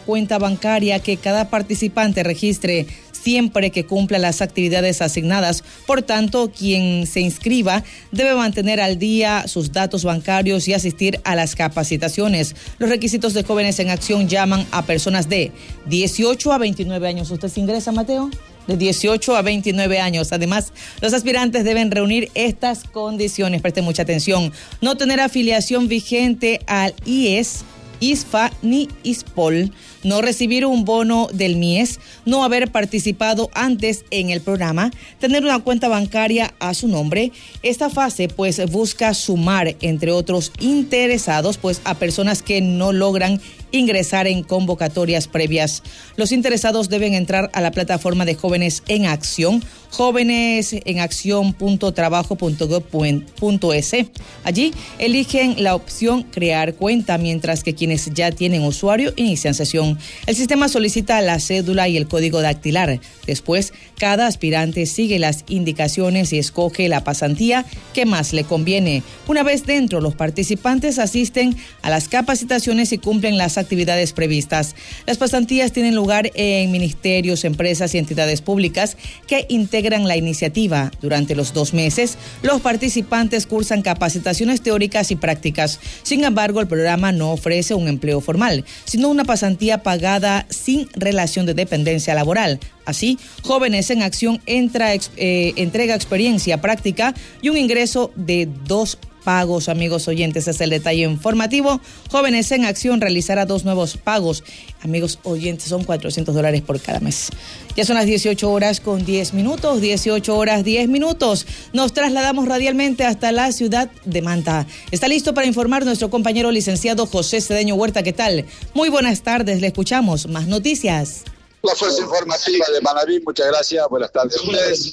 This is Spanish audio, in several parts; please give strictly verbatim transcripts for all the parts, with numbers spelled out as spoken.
cuenta bancaria que cada participante registre siempre que cumpla las actividades asignadas. Por tanto, quien se inscriba debe mantener al día sus datos bancarios y asistir a las capacitaciones. Los requisitos de Jóvenes en Acción llaman a personas de dieciocho a veintinueve años. ¿Usted se ingresa, Mateo? De dieciocho a veintinueve años. Además, los aspirantes deben reunir estas condiciones. Presten mucha atención. No tener afiliación vigente al I E S, I S F A ni I S P O L, no recibir un bono del M I E S, no haber participado antes en el programa, tener una cuenta bancaria a su nombre. Esta fase pues busca sumar, entre otros interesados, pues a personas que no logran ingresar en convocatorias previas. Los interesados deben entrar a la plataforma de Jóvenes en Acción, jóvenes en acción punto trabajo punto gob punto es. Allí eligen la opción crear cuenta, mientras que quienes ya tienen usuario inician sesión. El sistema solicita la cédula y el código dactilar. Después, cada aspirante sigue las indicaciones y escoge la pasantía que más le conviene. Una vez dentro, los participantes asisten a las capacitaciones y cumplen las actividades previstas. Las pasantías tienen lugar en ministerios, empresas y entidades públicas que integran la iniciativa. Durante los dos meses, los participantes cursan capacitaciones teóricas y prácticas. Sin embargo, el programa no ofrece un empleo formal, sino una pasantía pagada sin relación de dependencia laboral. Así, Jóvenes en Acción entra, eh, entrega experiencia práctica y un ingreso de dos pagos, amigos oyentes. Es el detalle informativo. Jóvenes en Acción realizará dos nuevos pagos. Amigos oyentes, son cuatrocientos dólares por cada mes. Ya son las dieciocho horas con diez minutos, dieciocho horas diez minutos. Nos trasladamos radialmente hasta la ciudad de Manta. Está listo para informar nuestro compañero licenciado José Cedeño Huerta. ¿Qué tal? Muy buenas tardes, le escuchamos. Más noticias. La Fuerza Informativa de Manaví, muchas gracias, buenas tardes a ustedes.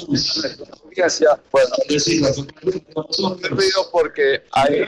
Gracias. Bueno, he ruido porque hay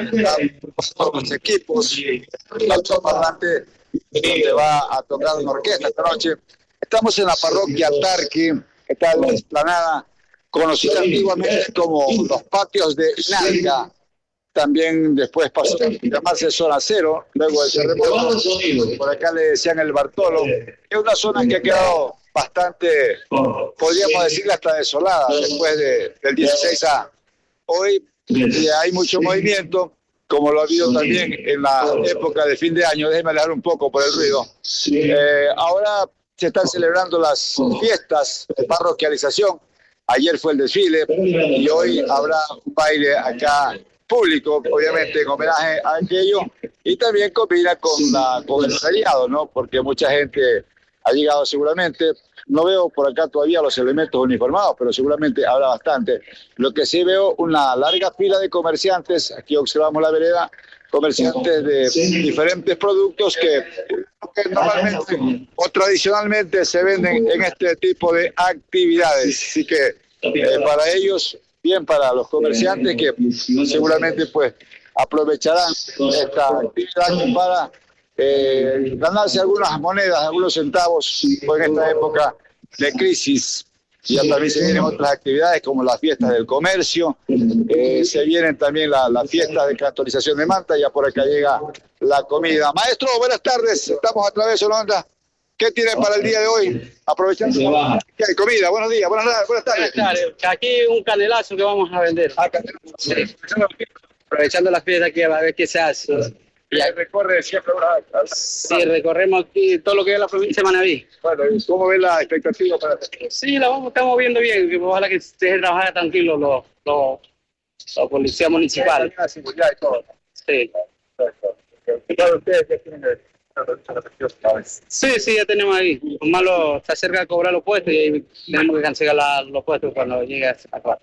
los equipos, el alto parlante donde va a tocar una orquesta esta noche. Estamos en la parroquia Tarqui, está en la explanada conocida antiguamente como los patios de Nalga. También después pasó a llamarse Zona Cero, luego del terremoto. Por acá le decían el Bartolo. Es una zona que ha quedado bastante, podríamos decirle hasta desolada, después de, del dieciséis A. Hoy hay mucho movimiento, como lo ha habido también en la época de fin de año. Déjenme alejar un poco por el ruido. Eh, ahora se están celebrando las fiestas de parroquialización. Ayer fue el desfile y hoy habrá un baile acá público, obviamente, en homenaje a aquello, y también combina con, la, con el feriado, ¿no? Porque mucha gente ha llegado seguramente. No veo por acá todavía los elementos uniformados, pero seguramente habrá bastante. Lo que sí veo, una larga fila de comerciantes, aquí observamos la vereda, comerciantes de diferentes productos que, que normalmente o tradicionalmente se venden en este tipo de actividades. Así que eh, para ellos, bien para los comerciantes que seguramente pues aprovecharán esta actividad para eh, ganarse algunas monedas, algunos centavos pues, en esta época de crisis. Ya también se vienen otras actividades como las fiestas del comercio, eh, se vienen también las la fiestas de catolización de Manta, ya por acá llega la comida. Maestro, buenas tardes, estamos a través de Onda. ¿Qué tiene para el día de hoy? Aprovechando. ¿Qué hay? Comida. Buenos días. Buenas, buenas tardes. Buenas tardes. Aquí un canelazo que vamos a vender. Ah, canelazo. Sí. Aprovechando la fiesta aquí a ver qué se hace. Y ahí recorre siempre una... Sí, recorremos aquí todo lo que es la provincia de Manaví. Bueno, ¿cómo ven la expectativa para esto? Sí, la vamos, estamos viendo bien. Que ojalá que se dejen trabajar tranquilos los, los, los policías municipales. Sí, y todo. Sí. Claro, ustedes que tienen que... Sí, sí, ya tenemos ahí. Malo está cerca de cobrar los puestos y ahí tenemos que cancelar la, los puestos cuando llegue acá.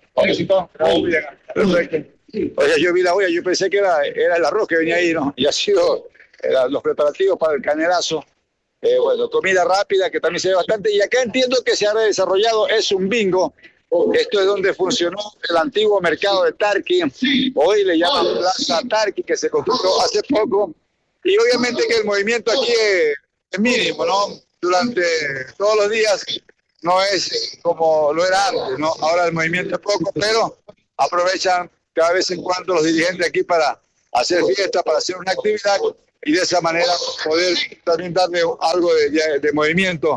Perfecto. Oye, yo vi la olla, yo pensé que era, era el arroz que venía ahí, ¿no? Y ha sido era, los preparativos para el canelazo. Eh, bueno, comida rápida que también se ve bastante. Y acá entiendo que se ha desarrollado, es un bingo. Esto es donde funcionó el antiguo mercado de Tarqui. Hoy le llaman Plaza Tarqui, que se construyó hace poco. Y obviamente que el movimiento aquí es, es mínimo, ¿no? Durante todos los días no es como lo era antes, ¿no? Ahora el movimiento es poco, pero aprovechan cada vez en cuando los dirigentes aquí para hacer fiesta, para hacer una actividad y de esa manera poder también darle algo de, de, de movimiento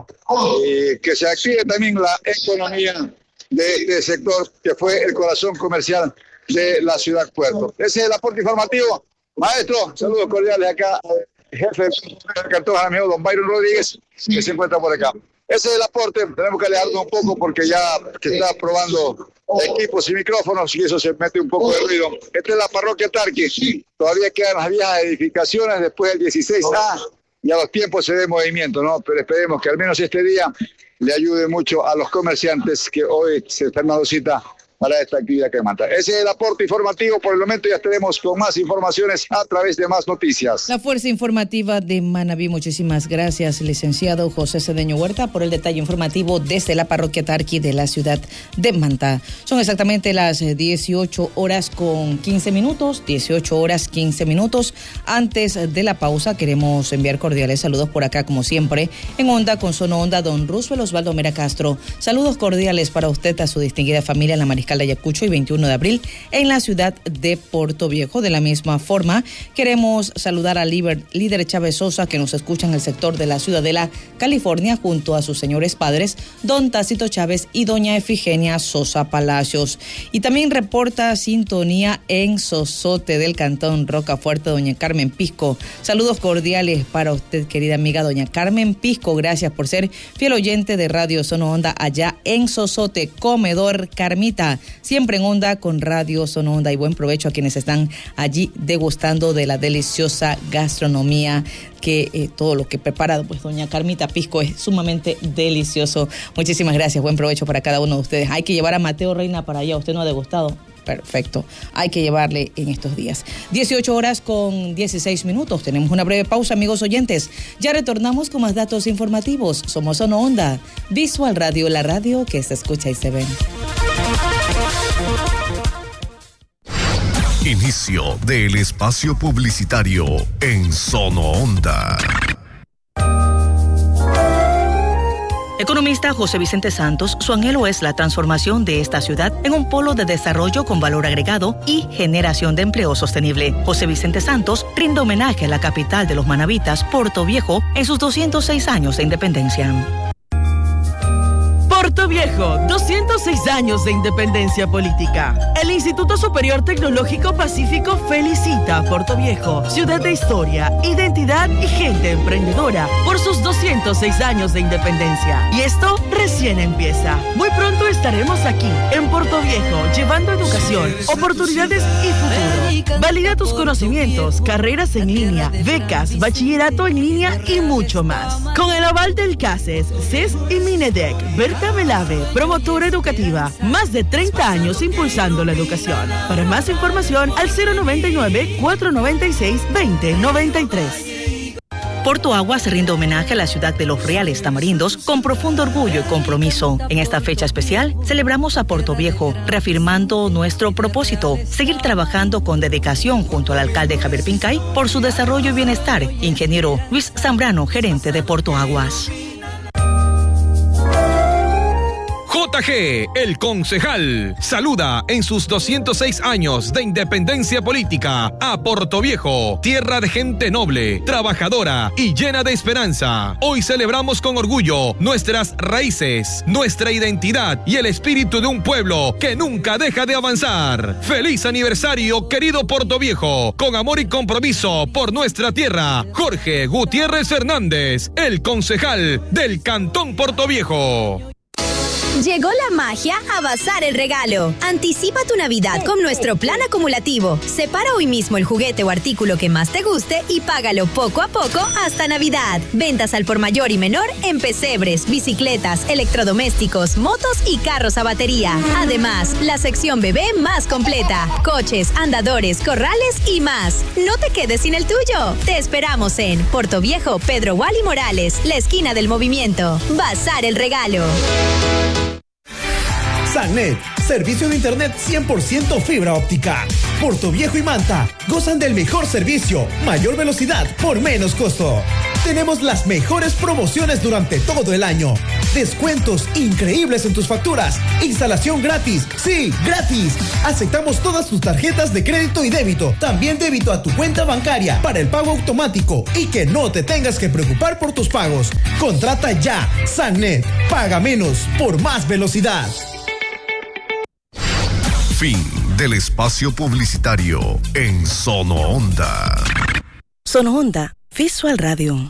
y que se active también la economía de este sector que fue el corazón comercial de la ciudad Puerto. Ese es el aporte informativo. Maestro, saludos cordiales acá, jefe del Cantón amigo don Byron Rodríguez, que se encuentra por acá. Ese es el aporte, tenemos que alejarnos un poco porque ya se está probando equipos y micrófonos y eso se mete un poco de ruido. Esta es la parroquia Tarqui, todavía quedan las viejas edificaciones después del dieciséis A y a los tiempos se ve movimiento, ¿no? Pero esperemos que al menos este día le ayude mucho a los comerciantes que hoy se están dando cita para esta actividad que manda. Ese es el aporte informativo. Por el momento ya estaremos con más informaciones a través de Más Noticias. La Fuerza Informativa de Manabí. Muchísimas gracias, licenciado José Cedeño Huerta, por el detalle informativo desde la parroquia Tarqui de la ciudad de Manta. Son exactamente las dieciocho horas con quince minutos, dieciocho horas quince minutos. Antes de la pausa, queremos enviar cordiales saludos por acá, como siempre, en Onda con Sono Onda, don Roosevelt Osvaldo Mera Castro. Saludos cordiales para usted, a su distinguida familia en la Mariscal de Ayacucho y veintiuno de abril en la ciudad de Puerto Viejo. De la misma forma, queremos saludar al líder, líder Chávez Sosa, que nos escucha en el sector de la Ciudadela, California, junto a sus señores padres, don Tácito Chávez y doña Efigenia Sosa Palacios. Y también reporta sintonía en Sosote del Cantón Rocafuerte, doña Carmen Pisco. Saludos cordiales para usted, querida amiga doña Carmen Pisco. Gracias por ser fiel oyente de Radio Sono Onda allá en Sosote, Comedor Carmita. Siempre en Onda con Radio Sono Onda, y buen provecho a quienes están allí degustando de la deliciosa gastronomía que eh, todo lo que prepara pues doña Carmita Pisco es sumamente delicioso. Muchísimas gracias, buen provecho para cada uno de ustedes. Hay que llevar a Mateo Reina para allá, ¿usted no ha degustado? Perfecto, hay que llevarle en estos días. dieciocho horas con dieciséis minutos, tenemos una breve pausa, amigos oyentes. Ya retornamos con más datos informativos. Somos Sono Onda, Visual Radio, la radio que se escucha y se ve. Inicio del espacio publicitario en Sono Onda. Economista José Vicente Santos, su anhelo es la transformación de esta ciudad en un polo de desarrollo con valor agregado y generación de empleo sostenible. José Vicente Santos rinde homenaje a la capital de los manabitas, Puerto Viejo, en sus doscientos seis años de independencia. Puerto Viejo, doscientos seis años de independencia política. El Instituto Superior Tecnológico Pacífico felicita a Puerto Viejo, ciudad de historia, identidad y gente emprendedora, por sus doscientos seis años de independencia. Y esto recién empieza. Muy pronto estaremos aquí, en Puerto Viejo, llevando educación, oportunidades y futuro. Valida tus conocimientos, carreras en línea, becas, bachillerato en línea y mucho más. Con el aval del CACES, C E S y Minedec, Berta Melave, promotora educativa, más de treinta años impulsando la educación. Para más información, al cero noventa y nueve, cuatrocientos noventa y seis, veinte noventa y tres. Porto Aguas rinde homenaje a la ciudad de los Reales Tamarindos con profundo orgullo y compromiso. En esta fecha especial, celebramos a Puerto Viejo, reafirmando nuestro propósito, seguir trabajando con dedicación junto al alcalde Javier Pincay por su desarrollo y bienestar. Ingeniero Luis Zambrano, gerente de Porto Aguas. J G, el concejal, saluda en sus doscientos seis años de independencia política a Puerto Viejo, tierra de gente noble, trabajadora y llena de esperanza. Hoy celebramos con orgullo nuestras raíces, nuestra identidad y el espíritu de un pueblo que nunca deja de avanzar. ¡Feliz aniversario, querido Puerto Viejo! Con amor y compromiso por nuestra tierra, Jorge Gutiérrez Fernández, el concejal del Cantón Puerto Viejo. Llegó la magia a Bazar el Regalo. Anticipa tu Navidad con nuestro plan acumulativo. Separa hoy mismo el juguete o artículo que más te guste y págalo poco a poco hasta Navidad. Ventas al por mayor y menor en pesebres, bicicletas, electrodomésticos, motos y carros a batería. Además, la sección bebé más completa. Coches, andadores, corrales y más. No te quedes sin el tuyo. Te esperamos en Puerto Viejo, Pedro Wally Morales, la esquina del movimiento. Bazar el Regalo. Sannet, servicio de internet cien por ciento fibra óptica. Puerto Viejo y Manta gozan del mejor servicio, mayor velocidad por menos costo. Tenemos las mejores promociones durante todo el año. descuentos increíbles en tus facturas, instalación gratis, sí, gratis. Aceptamos todas tus tarjetas de crédito y débito, también débito a tu cuenta bancaria para el pago automático y que no te tengas que preocupar por tus pagos. Contrata ya Sannet, paga menos por más velocidad. Fin del espacio publicitario en Sono Onda. Sono Onda, Visual Radio.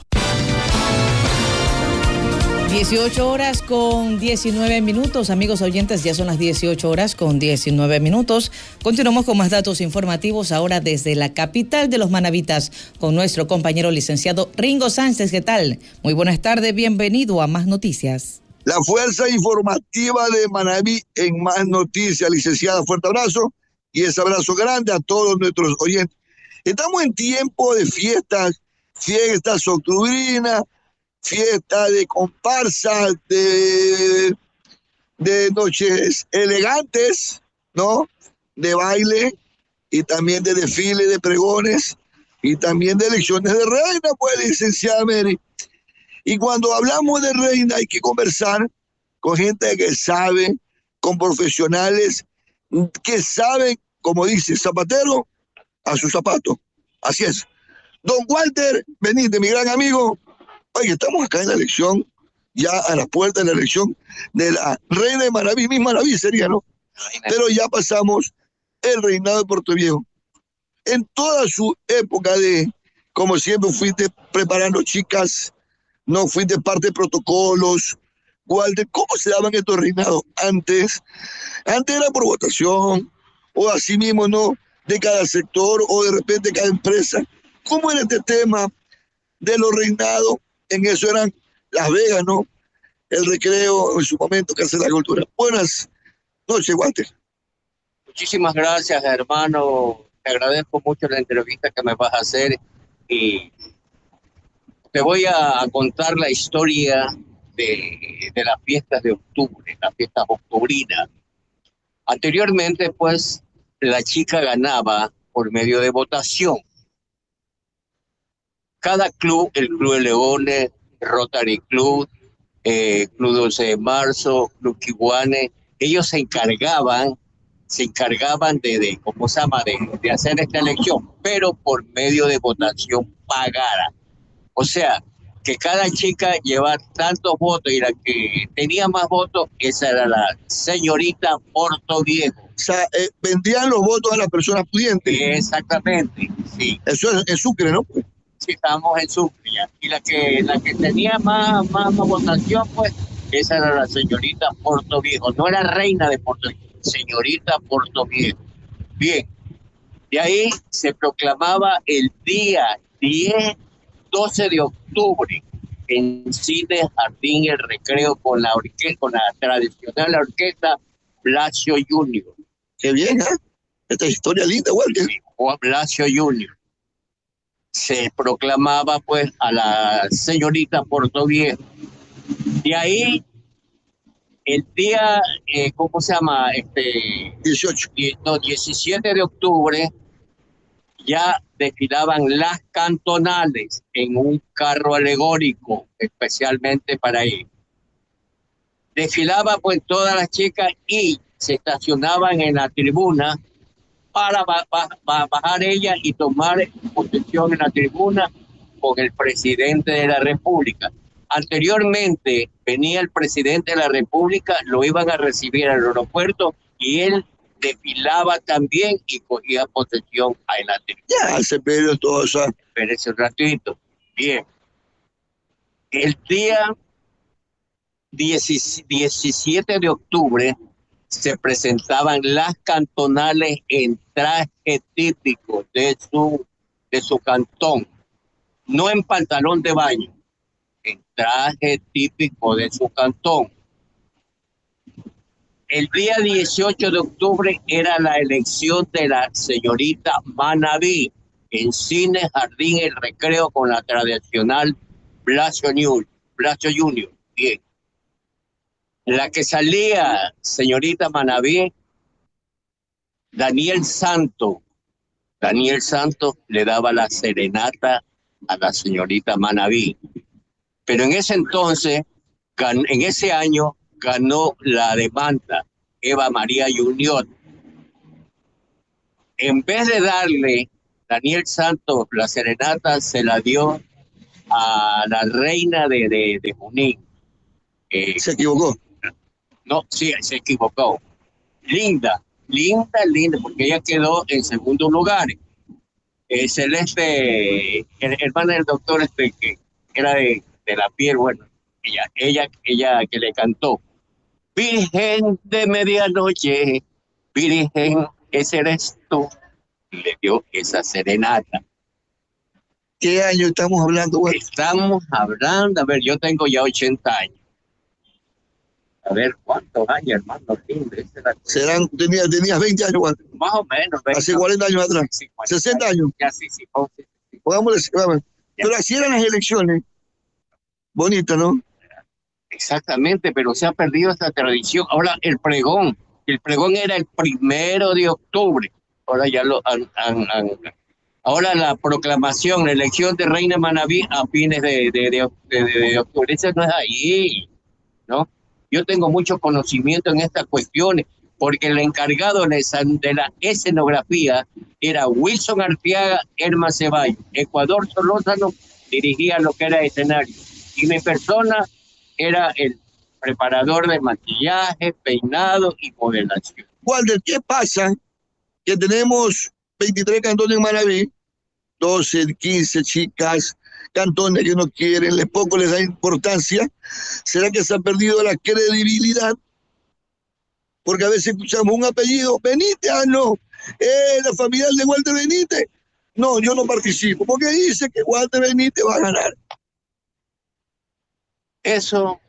dieciocho horas con diecinueve minutos, amigos oyentes, ya son las dieciocho horas con diecinueve minutos. Continuamos con más datos informativos ahora desde la capital de los manavitas con nuestro compañero licenciado Ringo Sánchez. ¿Qué tal? Muy buenas tardes, bienvenido a Más Noticias. La fuerza informativa de Manaví en Más Noticias, licenciada, fuerte abrazo y ese abrazo grande a todos nuestros oyentes. Estamos en tiempo de fiestas, fiestas octubrinas, fiesta de comparsa, de, de noches elegantes, ¿no? De baile y también de desfile de pregones y también de elecciones de reina, pues, licenciada Mary. Y cuando hablamos de reina hay que conversar con gente que sabe, con profesionales que saben, como dice Zapatero, a su zapato. Así es. Don Walter Benítez, mi gran amigo. Oye, estamos acá en la elección, ya a la puerta de la elección de la reina de Manaví, mi Manaví sería, ¿no? Pero ya pasamos el reinado de Puerto Viejo. En toda su época de, como siempre, fuiste preparando chicas, no fuiste parte de protocolos. Walter, ¿cómo se daban estos reinados antes? Antes era por votación, o así mismo, ¿no? De cada sector, o de repente cada empresa. ¿Cómo era este tema de los reinados? En eso eran Las Vegas, ¿no? El Recreo, en su momento, Casa de la Cultura. Buenas noches, Walter. Muchísimas gracias, hermano. Te agradezco mucho la entrevista que me vas a hacer y te voy a contar la historia de, de las fiestas de octubre, las fiestas octubrinas. Anteriormente, pues, la chica ganaba por medio de votación. Cada club, el Club de Leones, Rotary Club, eh, Club doce de marzo, Club Kiwane, ellos se encargaban, se encargaban de, de ¿cómo se llama?, de, de hacer esta elección, pero por medio de votación pagada. O sea, que cada chica llevaba tantos votos y la que tenía más votos, esa era la señorita Portoviejo. O sea, eh, vendían los votos a las personas pudientes. Exactamente, sí. Eso es en Sucre, ¿no? Sí, estábamos en Sucre ya. Y la que, la que tenía más, más, más votación, pues, esa era la señorita Portoviejo. No era reina de Portoviejo, señorita Portoviejo. Bien, de ahí se proclamaba el día diez, doce de octubre en Cine Jardín El Recreo con la orquesta, con la tradicional orquesta Blasio Junior. Qué bien, ¿eh? Esta historia linda, Walter. Sí, Juan Blasio Junior Se proclamaba, pues, a la señorita Portoviejo. De ahí, el día, eh, ¿cómo se llama? Este, dieciocho. No, diecisiete de octubre, ya desfilaban las cantonales en un carro alegórico, especialmente para ir. Desfilaban, pues, todas las chicas y se estacionaban en la tribuna para ba- ba- ba- bajar ella y tomar posesión en la tribuna con el presidente de la República. Anteriormente venía el presidente de la República, lo iban a recibir al aeropuerto y él desfilaba también y cogía posesión en la tribuna. Ya, se perdió todo eso. Espérese un ratito. Bien. El día diecisiete de octubre se presentaban las cantonales en traje típico de su, de su cantón, no en pantalón de baño, en traje típico de su cantón. El día dieciocho de octubre era la elección de la señorita Manaví en Cine Jardín El Recreo con la tradicional Blasio Junior. Blasio Junior. Bien. La que salía, señorita Manaví, Daniel Santo. Daniel Santo le daba la serenata a la señorita Manaví. Pero en ese entonces gan, en ese año ganó la demanda Eva María Junior. En vez de darle Daniel Santos la serenata, se la dio a la reina de, de, de Junín. Eh, ¿Se equivocó? No, sí, se equivocó. Linda, linda, linda, porque ella quedó en segundo lugar. Eh, Celeste, hermana del doctor, este, que era de, de la piel, bueno, ella, ella, ella que le cantó. Virgen de medianoche, virgen, ese eres tú. Le dio esa serenata. ¿Qué año estamos hablando, güey? Estamos hablando, a ver, yo tengo ya ochenta años. A ver, ¿cuántos años, hermano? Serán, tenías, tenías veinte años, güey. Más o menos. veinte, hace cuarenta años atrás. Sí, cuarenta, sesenta años. Ya, sí, sí. Oh, sí, sí. Pongámosle, vamos. Pero así eran las elecciones. Bonita, ¿no? Exactamente, pero se ha perdido esta tradición. Ahora, el pregón. El pregón era el primero de octubre. Ahora ya lo han, han, han. Ahora la proclamación, la elección de Reina Manabí a fines de, de, de, de, de, de octubre. Eso no es ahí, ¿no? Yo tengo mucho conocimiento en estas cuestiones, porque el encargado de la escenografía era Wilson Arteaga, Herma Ceballos. Ecuador Solórzano dirigía lo que era escenario. Y mi persona era el preparador de maquillaje, peinado y modelación. Walter, ¿qué pasa? Que tenemos veintitrés cantones en Manabí, doce, quince chicas, cantones que no quieren, les poco les da importancia. ¿Será que se ha perdido la credibilidad? Porque a veces escuchamos un apellido, Benítez, ah no, eh, la familia de Walter Benítez. No, yo no participo, porque dice que Walter Benítez va a ganar. Eso,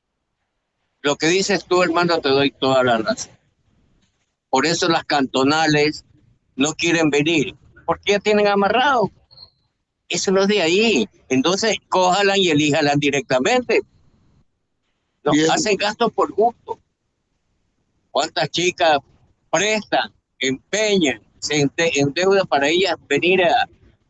lo que dices tú, hermano, te doy toda la razón. Por eso las cantonales no quieren venir, porque ya tienen amarrado. Eso no es de ahí. Entonces, cójalan y elíjalan directamente. No, hacen gastos por gusto. ¿Cuántas chicas prestan, empeñan, se endeudan para ellas venir a,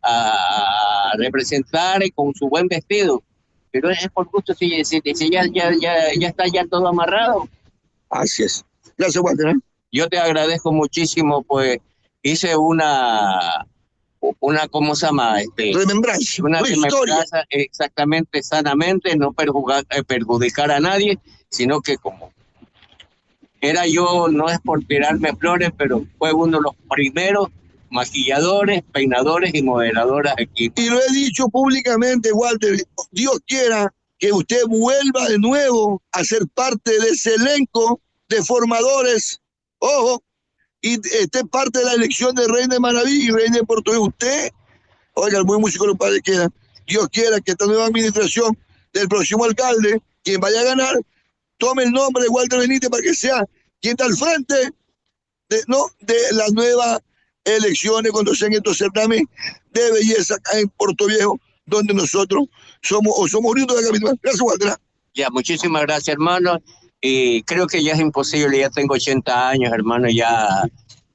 a representar con su buen vestido? Pero es por gusto, si, si, si ya, ya, ya, ya está ya todo amarrado. Así es. Gracias, Walter, ¿eh? Yo te agradezco muchísimo, pues hice una, una ¿cómo se llama? Este, remembranza, una remembranza exactamente, sanamente, no perjudicar, eh, perjudicar a nadie, sino que como era yo, no es por tirarme flores, pero fue uno de los primeros maquilladores, peinadores y modeladoras aquí. Y lo he dicho públicamente, Walter, Dios quiera que usted vuelva de nuevo a ser parte de ese elenco de formadores, ojo, y esté parte de la elección de Reina de Manabí y Reina de Puerto Rico. Usted, oiga, el buen músico lo padre queda. Dios quiera que esta nueva administración del próximo alcalde, quien vaya a ganar, tome el nombre de Walter Benítez para que sea quien está al frente de, no, de la nueva elecciones cuando sean estos certámenes de belleza acá en Puerto Viejo, donde nosotros somos o somos unidos de la capital. Gracias, Walter. Ya, muchísimas gracias, hermano. Y creo que ya es imposible, ya tengo ochenta años, hermano, ya,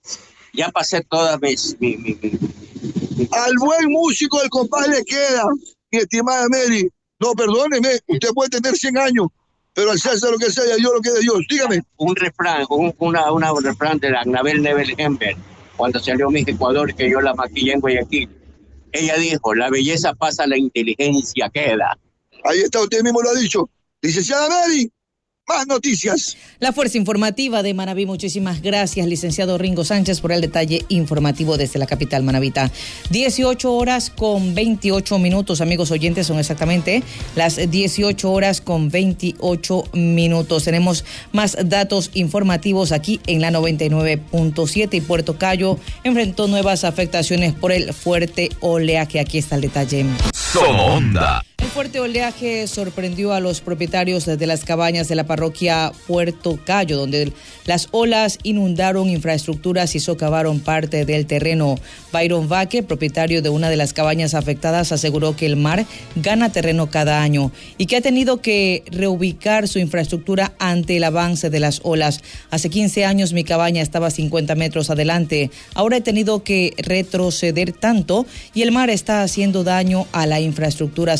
ya pasé todas mis... Mi, mi, mi, mi... Al buen músico el compadre queda, mi estimada Mary. No, perdóneme, usted puede tener cien años, pero al César lo que sea, Dios lo que de Dios. Dígame. Un refrán, un, una, una, un refrán de la Anabel Nebel Hember, cuando salió Miss Ecuador, que yo la maquillé en Guayaquil. Ella dijo, la belleza pasa, la inteligencia queda. Ahí está, usted mismo lo ha dicho. Licenciada Mary, más noticias. La Fuerza Informativa de Manabí, muchísimas gracias, licenciado Ringo Sánchez, por el detalle informativo desde la capital manabita. dieciocho horas con veintiocho minutos, amigos oyentes, son exactamente las dieciocho horas con veintiocho minutos. Tenemos más datos informativos aquí en la noventa y nueve punto siete y Puerto Cayo enfrentó nuevas afectaciones por el fuerte oleaje. Aquí está el detalle. Sonoonda. El fuerte oleaje sorprendió a los propietarios de las cabañas de la parroquia Puerto Cayo, donde las olas inundaron infraestructuras y socavaron parte del terreno. Byron Vaque, propietario de una de las cabañas afectadas, aseguró que el mar gana terreno cada año y que ha tenido que reubicar su infraestructura ante el avance de las olas. Hace quince años mi cabaña estaba cincuenta metros adelante. Ahora he tenido que retroceder tanto y el mar está haciendo daño a la infraestructura, señaló, mientras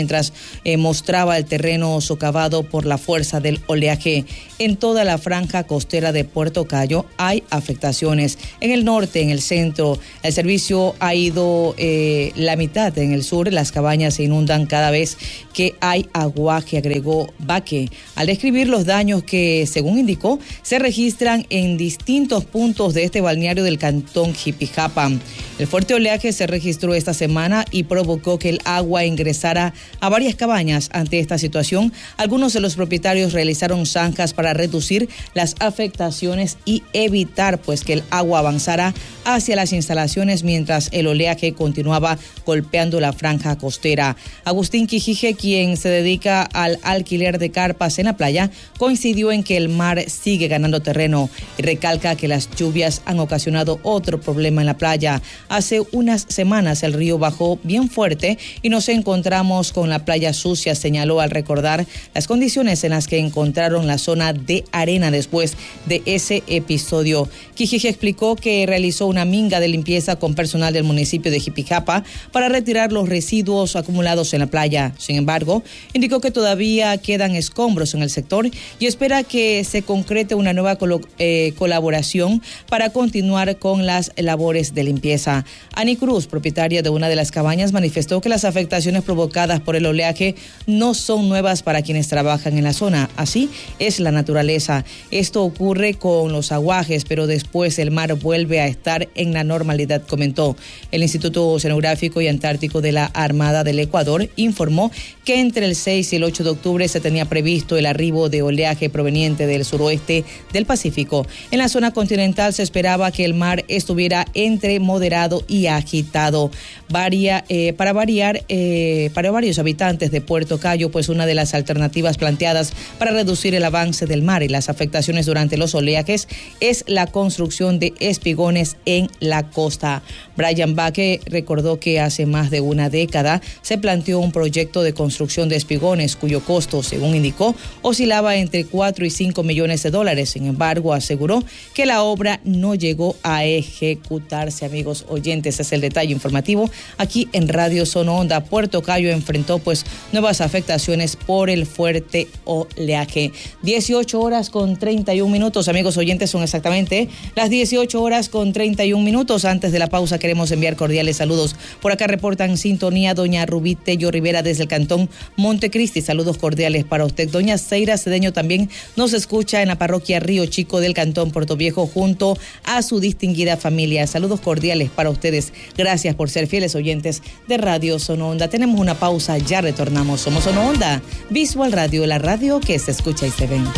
mientras eh, mostraba el terreno socavado por la fuerza del oleaje. En toda la franja costera de Puerto Cayo hay afectaciones. En el norte, en el centro, el servicio ha ido eh, la mitad. En el sur, las cabañas se inundan cada vez que hay aguaje, agregó Baque, al describir los daños que, según indicó, se registran en distintos puntos de este balneario del cantón Jipijapa. El fuerte oleaje se registró esta semana y provocó que el agua ingresara a varias cabañas. Ante esta situación, algunos de los propietarios realizaron zanjas para reducir las afectaciones y evitar pues que el agua avanzara hacia las instalaciones mientras el oleaje continuaba golpeando la franja costera. Agustín Quijije, quien se dedica al alquiler de carpas en la playa, coincidió en que el mar sigue ganando terreno y recalca que las lluvias han ocasionado otro problema en la playa. Hace unas semanas el río bajó bien fuerte y nos encontramos con la playa sucia, señaló al recordar las condiciones en las que encontraron la zona de arena después de ese episodio. Quijije explicó que realizó una minga de limpieza con personal del municipio de Jipijapa para retirar los residuos acumulados en la playa. Sin embargo, indicó que todavía quedan escombros en el sector y espera que se concrete una nueva colo- eh, colaboración para continuar con las labores de limpieza. Ani Cruz, propietaria de una de las cabañas, manifestó que las afectaciones provocadas por el oleaje no son nuevas para quienes trabajan en la zona. Así es la naturaleza. Esto ocurre con los aguajes, pero después el mar vuelve a estar en la normalidad, comentó. El Instituto Oceanográfico y Antártico de la Armada del Ecuador informó que entre el seis y el ocho de octubre se tenía previsto el arribo de oleaje proveniente del suroeste del Pacífico. En la zona continental se esperaba que el mar estuviera entre moderado y agitado. Varia, eh, para variar, eh, para varios habitantes de Puerto Cayo, pues una de las alternativas planteadas para reducir el avance del mar y las afectaciones durante los oleajes es la construcción de espigones en la costa. Brian Baque recordó que hace más de una década se planteó un proyecto de construcción de espigones cuyo costo, según indicó, oscilaba entre cuatro y cinco millones de dólares. Sin embargo, aseguró que la obra no llegó a ejecutarse. Amigos oyentes, es el detalle informativo aquí en Radio Sono Onda. Puerto Cayo enfrentó pues nuevas afectaciones por el fuerte oleaje. dieciocho horas con treinta y un minutos, amigos oyentes, son exactamente las dieciocho horas con treinta y un minutos. Antes de la pausa queremos enviar cordiales saludos. Por acá reportan sintonía doña Rubí Tello Rivera desde el cantón Montecristi. Saludos cordiales para usted. Doña Zeira Cedeño también nos escucha en la parroquia Río Chico del cantón Puerto Viejo junto a su distinguida familia. Saludos cordiales para ustedes. Gracias por ser fieles oyentes de Radio Sono Onda. Tenemos una pausa, ya retornamos. Somos Sono Onda, Visual Radio, la radio que se escucha y se ve.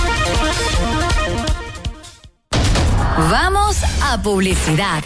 Vamos a publicidad.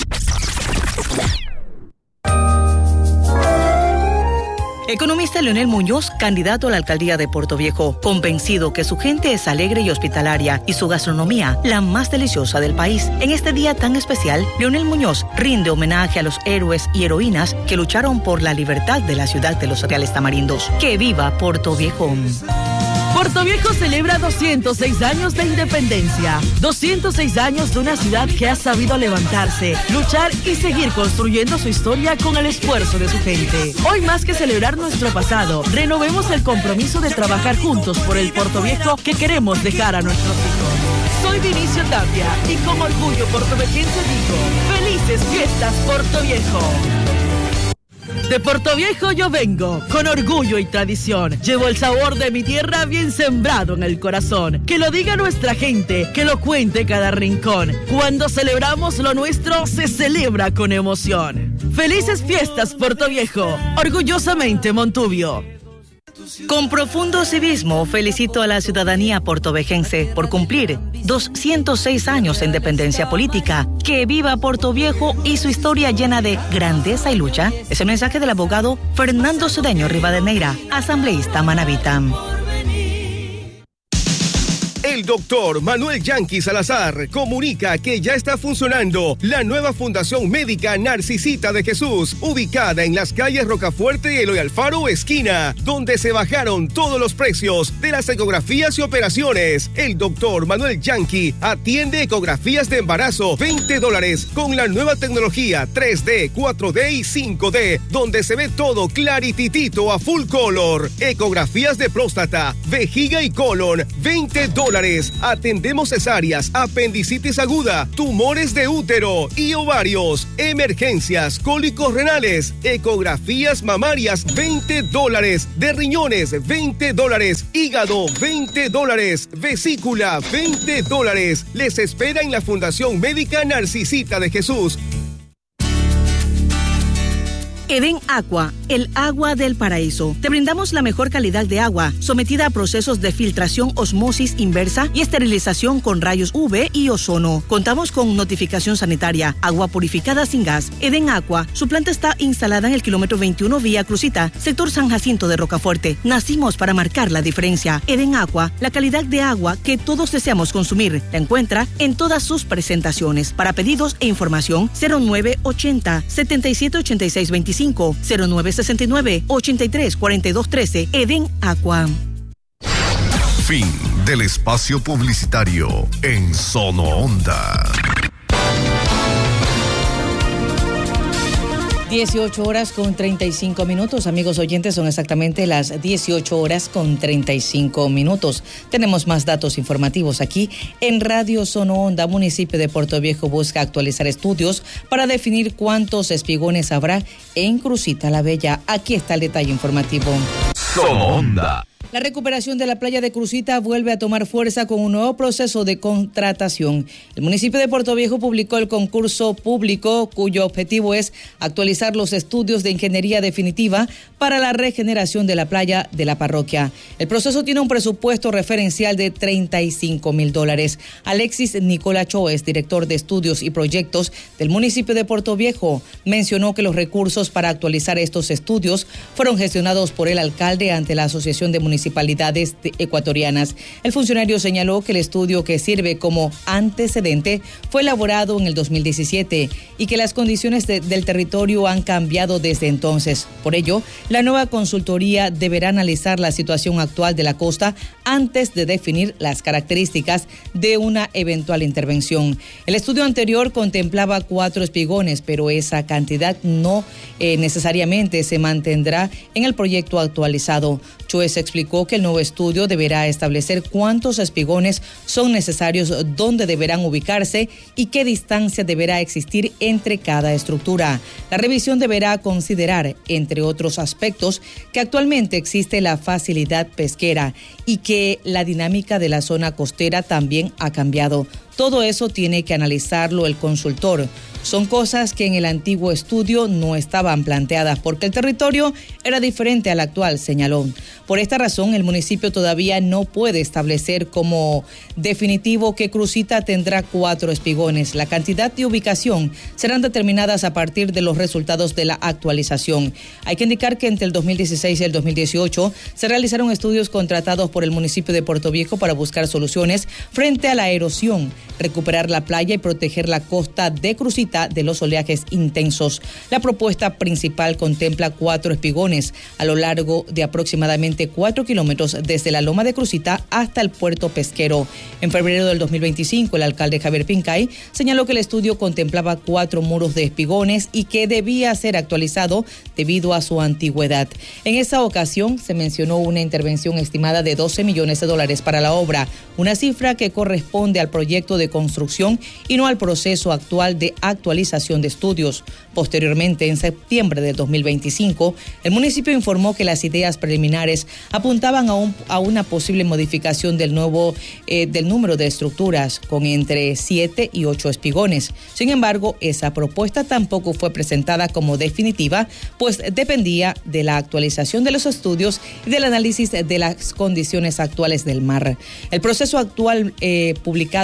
Economista Leonel Muñoz, candidato a la alcaldía de Puerto Viejo, convencido que su gente es alegre y hospitalaria y su gastronomía la más deliciosa del país. En este día tan especial, Leonel Muñoz rinde homenaje a los héroes y heroínas que lucharon por la libertad de la ciudad de los Reales Tamarindos. ¡Que viva Puerto Viejo! Puerto Viejo celebra doscientos seis años de independencia, doscientos seis años de una ciudad que ha sabido levantarse, luchar y seguir construyendo su historia con el esfuerzo de su gente. Hoy más que celebrar nuestro pasado, renovemos el compromiso de trabajar juntos por el Puerto Viejo que queremos dejar a nuestros hijos. Soy Vinicio Tapia y con orgullo puertovejense digo, ¡felices fiestas Puerto Viejo! De Puerto Viejo yo vengo, con orgullo y tradición. Llevo el sabor de mi tierra bien sembrado en el corazón. Que lo diga nuestra gente, que lo cuente cada rincón. Cuando celebramos lo nuestro, se celebra con emoción. ¡Felices fiestas, Puerto Viejo! Orgullosamente Montubio. Con profundo civismo felicito a la ciudadanía portovejense por cumplir doscientos seis años de independencia política. Que viva Puerto Viejo y su historia llena de grandeza y lucha. Es el mensaje del abogado Fernando Cedeño Rivadeneira, asambleísta manabita. El doctor Manuel Yanqui Salazar comunica que ya está funcionando la nueva Fundación Médica Narcisita de Jesús, ubicada en las calles Rocafuerte y Eloy Alfaro, esquina, donde se bajaron todos los precios de las ecografías y operaciones. El doctor Manuel Yanqui atiende ecografías de embarazo, veinte dólares, con la nueva tecnología tres D, cuatro D y cinco D, donde se ve todo clarititito a full color. Ecografías de próstata, vejiga y colon, veinte dólares. Atendemos cesáreas, apendicitis aguda, tumores de útero y ovarios, emergencias, cólicos renales, ecografías mamarias, veinte dólares, de riñones, veinte dólares, hígado, veinte dólares, vesícula, veinte dólares. Les espera en la Fundación Médica Narcisita de Jesús. Eden Aqua, el agua del paraíso. Te brindamos la mejor calidad de agua, sometida a procesos de filtración, osmosis inversa y esterilización con rayos U V y ozono. Contamos con notificación sanitaria, agua purificada sin gas. Eden Aqua, su planta está instalada en el kilómetro veintiuno Vía Crucita, sector San Jacinto de Rocafuerte. Nacimos para marcar la diferencia. Eden Aqua, la calidad de agua que todos deseamos consumir. La encuentra en todas sus presentaciones. Para pedidos e información, cero nueve ochenta, setenta y siete ochenta y seis veinticinco, cero nueve sesenta y nueve, ochenta y tres cuarenta y dos trece. Eden Aqua. Fin del espacio publicitario en Sono Onda. dieciocho horas con treinta y cinco minutos, amigos oyentes, son exactamente las dieciocho horas con treinta y cinco minutos. Tenemos más datos informativos aquí en Radio Sono Onda. Municipio de Puerto Viejo busca actualizar estudios para definir cuántos espigones habrá en Crucita la Bella. Aquí está el detalle informativo. Sono Onda. La recuperación de la playa de Crucita vuelve a tomar fuerza con un nuevo proceso de contratación. El municipio de Puerto Viejo publicó el concurso público cuyo objetivo es actualizar los estudios de ingeniería definitiva para la regeneración de la playa de la parroquia. El proceso tiene un presupuesto referencial de treinta y cinco mil dólares. Alexis Nicola Choes, director de estudios y proyectos del municipio de Puerto Viejo, mencionó que los recursos para actualizar estos estudios fueron gestionados por el alcalde ante la Asociación de Municipalidades Ecuatorianas. El funcionario señaló que el estudio que sirve como antecedente fue elaborado en el dos mil diecisiete y que las condiciones de, del territorio han cambiado desde entonces. Por ello, la nueva consultoría deberá analizar la situación actual de la costa antes de definir las características de una eventual intervención. El estudio anterior contemplaba cuatro espigones, pero esa cantidad no eh, necesariamente se mantendrá en el proyecto actualizado. Chuez explicó que el nuevo estudio deberá establecer cuántos espigones son necesarios, dónde deberán ubicarse y qué distancia deberá existir entre cada estructura. La revisión deberá considerar, entre otros aspectos, que actualmente existe la facilidad pesquera y que la dinámica de la zona costera también ha cambiado. Todo eso tiene que analizarlo el consultor. Son cosas que en el antiguo estudio no estaban planteadas porque el territorio era diferente al actual, señaló. Por esta razón, el municipio todavía no puede establecer como definitivo que Crucita tendrá cuatro espigones. La cantidad y ubicación serán determinadas a partir de los resultados de la actualización. Hay que indicar que entre el dos mil dieciséis y el dos mil dieciocho se realizaron estudios contratados por el municipio de Puerto Viejo para buscar soluciones frente a la erosión, recuperar la playa y proteger la costa de Crucita de los oleajes intensos. La propuesta principal contempla cuatro espigones a lo largo de aproximadamente cuatro kilómetros desde la Loma de Crucita hasta el puerto pesquero. En febrero del dos mil veinticinco, el alcalde Javier Pincay señaló que el estudio contemplaba cuatro muros de espigones y que debía ser actualizado debido a su antigüedad. En esa ocasión se mencionó una intervención estimada de doce millones de dólares para la obra, una cifra que corresponde al proyecto de construcción y no al proceso actual de actualización de estudios. Posteriormente, en septiembre del dos mil veinticinco, el municipio informó que las ideas preliminares apuntaban a, un, a una posible modificación del nuevo eh, del número de estructuras con entre siete y ocho espigones. Sin embargo, esa propuesta tampoco fue presentada como definitiva, pues dependía de la actualización de los estudios y del análisis de las condiciones actuales del mar. El proceso actual eh, publicado en el portal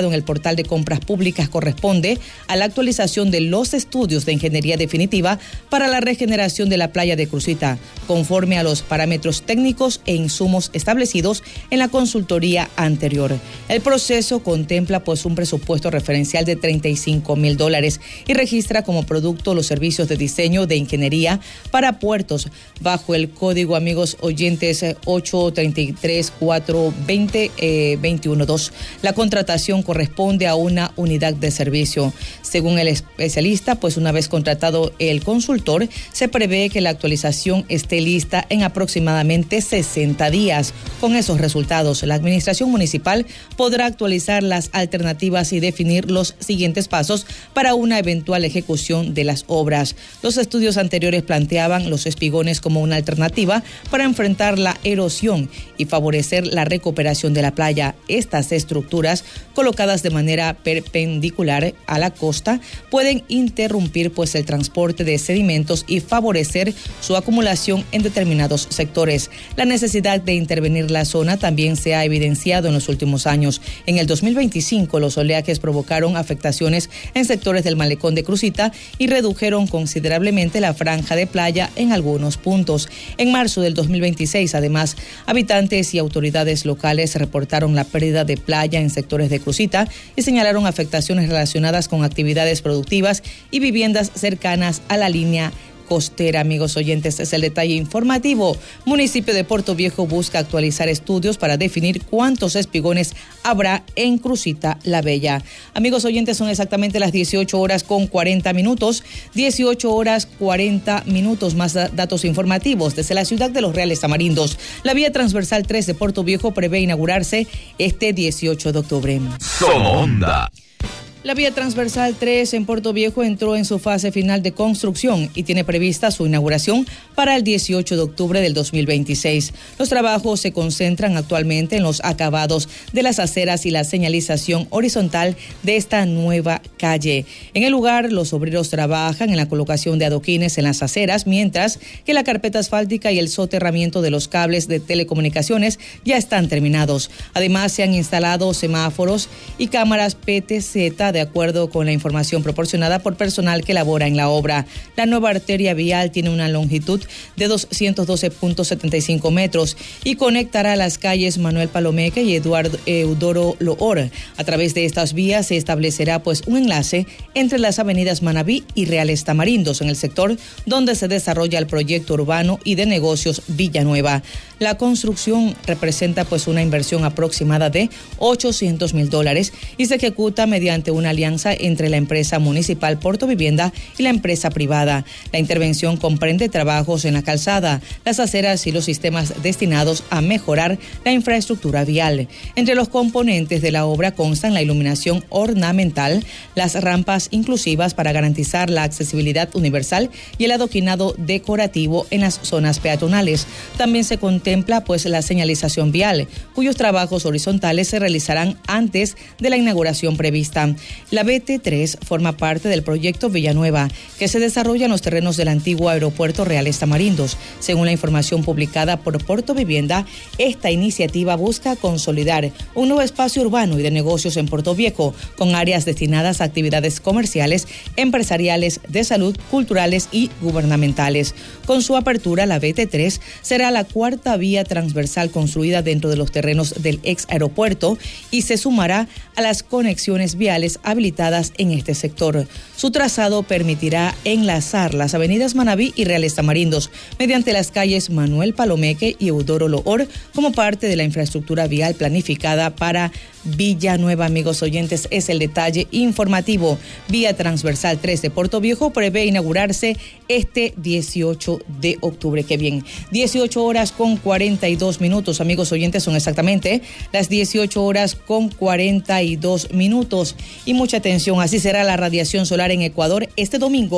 portal de compras públicas corresponde a la actualización de los estudios de ingeniería definitiva para la regeneración de la playa de Crucita, conforme a los parámetros técnicos e insumos establecidos en la consultoría anterior. El proceso contempla pues un presupuesto referencial de treinta y cinco mil dólares y registra como producto los servicios de diseño de ingeniería para puertos bajo el código, amigos oyentes, ocho treinta y tres cuatro veinte eh, veintiuno dos. La contratación corresponde a una unidad de servicio. Según el especialista, pues una vez contratado el consultor, se prevé que la actualización esté lista en aproximadamente sesenta días. Con esos resultados, la administración municipal podrá actualizar las alternativas y definir los siguientes pasos para una eventual ejecución de las obras. Los estudios anteriores planteaban los espigones como una alternativa para enfrentar la erosión y favorecer la recuperación de la playa. Estas estructuras, colocadas de manera perpendicular a la costa, pueden interrumpir pues el transporte de sedimentos y favorecer su acumulación en determinados sectores. La necesidad de intervenir la zona también se ha evidenciado en los últimos años. En el dos mil veinticinco, los oleajes provocaron afectaciones en sectores del malecón de Crucita y redujeron considerablemente la franja de playa en algunos puntos. En marzo del dos mil veintiséis, además, habitantes y autoridades locales reportaron la pérdida de playa en sectores de Crucita y señalaron afectaciones relacionadas con actividades productivas y viviendas cercanas a la línea costera. Amigos oyentes, es el detalle informativo. Municipio de Puerto Viejo busca actualizar estudios para definir cuántos espigones habrá en Crucita la Bella. Amigos oyentes, son exactamente las dieciocho horas con cuarenta minutos. dieciocho horas cuarenta minutos. Más datos informativos desde la ciudad de Los Reales Tamarindos. La vía transversal tres de Puerto Viejo prevé inaugurarse este dieciocho de octubre. Somos Onda. La vía transversal tres en Puerto Viejo entró en su fase final de construcción y tiene prevista su inauguración para el dieciocho de octubre del dos mil veintiséis. Los trabajos se concentran actualmente en los acabados de las aceras y la señalización horizontal de esta nueva calle. En el lugar, los obreros trabajan en la colocación de adoquines en las aceras, mientras que la carpeta asfáltica y el soterramiento de los cables de telecomunicaciones ya están terminados. Además, se han instalado semáforos y cámaras P T Z de acuerdo con la información proporcionada por personal que labora en la obra. La nueva arteria vial tiene una longitud de doscientos doce punto setenta y cinco metros y conectará las calles Manuel Palomeque y Eduardo Eudoro Loor. A través de estas vías se establecerá pues un enlace entre las avenidas Manabí y Reales Tamarindos en el sector donde se desarrolla el proyecto urbano y de negocios Villanueva. La construcción representa pues una inversión aproximada de ochocientos mil dólares y se ejecuta mediante una alianza entre la empresa municipal Porto Vivienda y la empresa privada. La intervención comprende trabajos en la calzada, las aceras y los sistemas destinados a mejorar la infraestructura vial. Entre los componentes de la obra constan la iluminación ornamental, las rampas inclusivas para garantizar la accesibilidad universal y el adoquinado decorativo en las zonas peatonales. También se contempla pues la señalización vial, cuyos trabajos horizontales se realizarán antes de la inauguración prevista. La B T tres forma parte del proyecto Villanueva, que se desarrolla en los terrenos del antiguo aeropuerto Reales Tamarindos. Según la información publicada por Porto Vivienda, esta iniciativa busca consolidar un nuevo espacio urbano y de negocios en Puerto Viejo, con áreas destinadas a actividades comerciales, empresariales, de salud, culturales y gubernamentales. Con su apertura, la B T tres será la cuarta vía transversal construida dentro de los terrenos del ex aeropuerto y se sumará a las conexiones viales habilitadas en este sector. Su trazado permitirá enlazar las avenidas Manabí y Reales Tamarindos mediante las calles Manuel Palomeque y Eudoro Loor como parte de la infraestructura vial planificada para Villanueva. Amigos oyentes, es el detalle informativo. Vía transversal tres de Puerto Viejo prevé inaugurarse este dieciocho de octubre. Qué bien. dieciocho horas con cuarenta y dos minutos. Amigos oyentes, son exactamente las dieciocho horas con cuarenta y dos minutos. Y mucha atención, así será la radiación solar en Ecuador este domingo,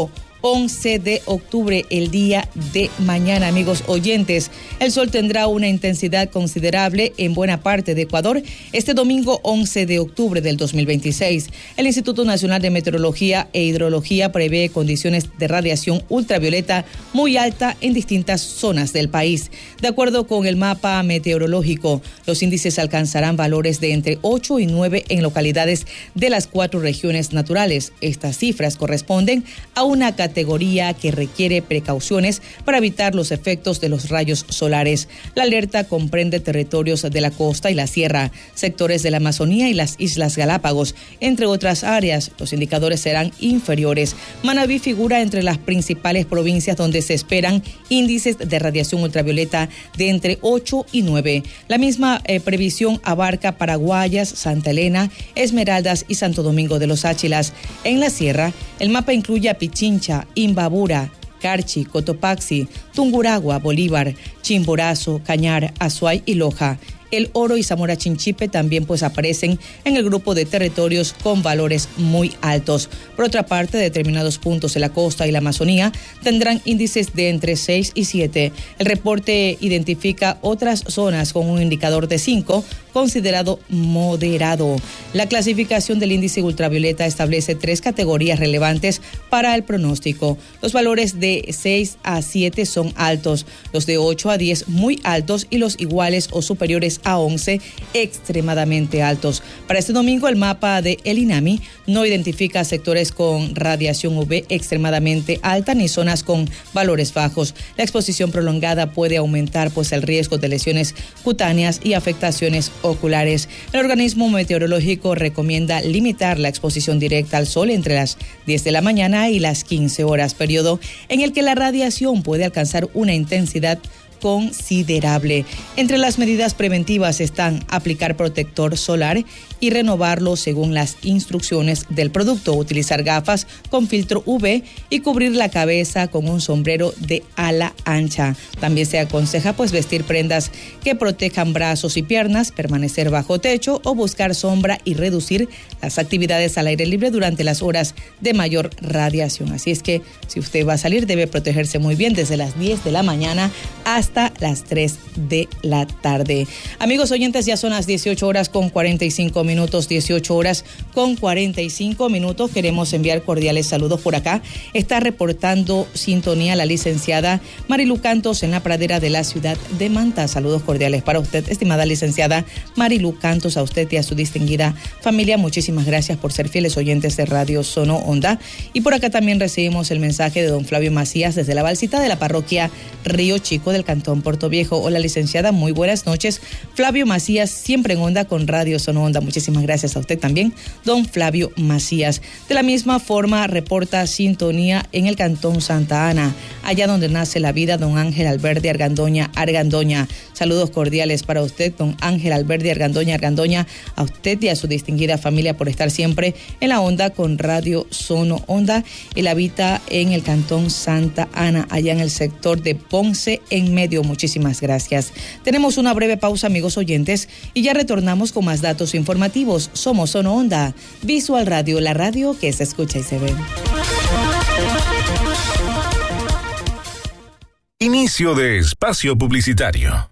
once de octubre, el día de mañana, amigos oyentes. El sol tendrá una intensidad considerable en buena parte de Ecuador este domingo once de octubre del dos mil veintiséis. El Instituto Nacional de Meteorología e Hidrología prevé condiciones de radiación ultravioleta muy alta en distintas zonas del país. De acuerdo con el mapa meteorológico, los índices alcanzarán valores de entre ocho y nueve en localidades de las cuatro regiones naturales. Estas cifras corresponden a una categoría categoría que requiere precauciones para evitar los efectos de los rayos solares. La alerta comprende territorios de la costa y la sierra, sectores de la Amazonía y las Islas Galápagos, entre otras áreas. Los indicadores serán inferiores. Manabí figura entre las principales provincias donde se esperan índices de radiación ultravioleta de entre ocho y nueve. La misma eh, previsión abarca Paraguayas, Santa Elena, Esmeraldas y Santo Domingo de los Áchilas. En la sierra, el mapa incluye a Pichincha, Imbabura, Carchi, Cotopaxi, Tunguragua, Bolívar, Chimborazo, Cañar, Azuay y Loja. El Oro y Zamora Chinchipe también pues aparecen en el grupo de territorios con valores muy altos. Por otra parte, determinados puntos de la costa y la Amazonía tendrán índices de entre seis y siete. El reporte identifica otras zonas con un indicador de cinco, considerado moderado. La clasificación del índice ultravioleta establece tres categorías relevantes para el pronóstico. Los valores de seis a siete son altos, los de ocho a diez muy altos y los iguales o superiores a once extremadamente altos. Para este domingo, el mapa de El INAMI no identifica sectores con radiación U V extremadamente alta ni zonas con valores bajos. La exposición prolongada puede aumentar pues el riesgo de lesiones cutáneas y afectaciones oculares. El organismo meteorológico recomienda limitar la exposición directa al sol entre las diez de la mañana y las quince horas, periodo en el que la radiación puede alcanzar una intensidad considerable. Entre las medidas preventivas están aplicar protector solar y renovarlo según las instrucciones del producto, utilizar gafas con filtro U V y cubrir la cabeza con un sombrero de ala ancha. También se aconseja pues vestir prendas que protejan brazos y piernas, permanecer bajo techo o buscar sombra y reducir las actividades al aire libre durante las horas de mayor radiación. Así es que si usted va a salir debe protegerse muy bien desde las diez de la mañana hasta las tres de la tarde. Amigos oyentes, ya son las dieciocho horas con cuarenta y cinco minutos, dieciocho horas con cuarenta y cinco minutos. Queremos enviar cordiales saludos por acá. Está reportando sintonía la licenciada Marilu Cantos en la pradera de la ciudad de Manta. Saludos cordiales para usted, estimada licenciada Marilu Cantos, a usted y a su distinguida familia. Muchísimas gracias por ser fieles oyentes de Radio Sono Onda. Y por acá también recibimos el mensaje de don Flavio Macías desde la Balsita de la parroquia Río Chico del Cantón Puerto Viejo. Hola licenciada, muy buenas noches. Flavio Macías, siempre en onda con Radio Sono Onda. Muchísimas gracias a usted también, don Flavio Macías. De la misma forma reporta sintonía en el Cantón Santa Ana, allá donde nace la vida, don Ángel Alberdi Argandoña Argandoña. Saludos cordiales para usted, don Ángel Alberdi Argandoña Argandoña, a usted y a su distinguida familia por estar siempre en la onda con Radio Sono Onda. Él habita en el Cantón Santa Ana, allá en el sector de Ponce en Medio. Muchísimas gracias. Tenemos una breve pausa, amigos oyentes, y ya retornamos con más datos informativos. Somos Sono Onda, Visual Radio, la radio que se escucha y se ve. Inicio de espacio publicitario.